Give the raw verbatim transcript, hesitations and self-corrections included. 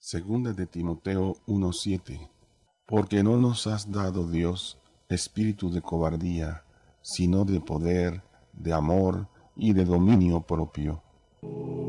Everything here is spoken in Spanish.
Segunda de Timoteo uno siete. Porque no nos has dado Dios espíritu de cobardía, sino de poder, de amor y de dominio propio.